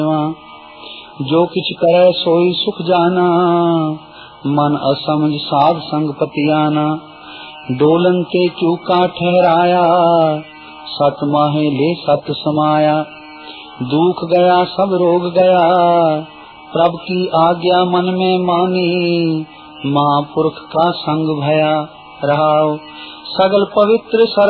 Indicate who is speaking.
Speaker 1: जो किछ करे सोई सुख जाना, मन असमझ साध संग पतियाना। डोलन ते क्यों का ठहराया, सत माहे ले सत समाया। दुख गया सब रोग गया, प्रभु की आज्ञा मन में मानी। महापुरुष का संग भया रहाओ, सगल पवित्र